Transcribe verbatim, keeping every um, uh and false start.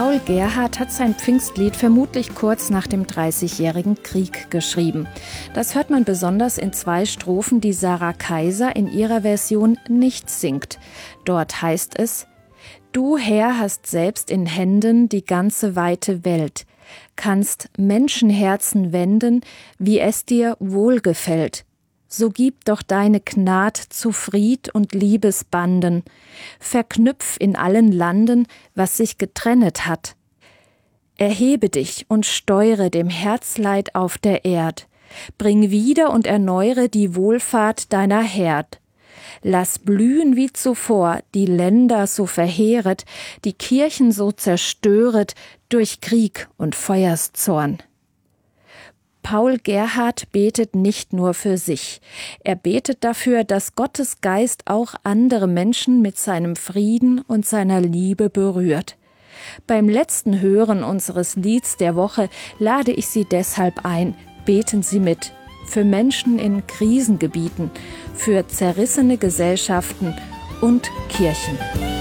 Paul Gerhardt hat sein Pfingstlied vermutlich kurz nach dem Dreißigjährigen Krieg geschrieben. Das hört man besonders in zwei Strophen, die Sarah Kaiser in ihrer Version nicht singt. Dort heißt es: Du, Herr, hast selbst in Händen die ganze weite Welt, kannst Menschenherzen wenden, wie es dir wohlgefällt. So gib doch deine Gnad zu Fried und Liebesbanden, verknüpf in allen Landen, was sich getrennet hat. Erhebe dich und steuere dem Herzleid auf der Erd, bring wieder und erneuere die Wohlfahrt deiner Herd. Lass blühen wie zuvor die Länder so verheeret, die Kirchen so zerstöret durch Krieg und Feuerszorn. Paul Gerhardt betet nicht nur für sich. Er betet dafür, dass Gottes Geist auch andere Menschen mit seinem Frieden und seiner Liebe berührt. Beim letzten Hören unseres Lieds der Woche lade ich Sie deshalb ein, beten Sie mit. Für Menschen in Krisengebieten, für zerrissene Gesellschaften und Kirchen.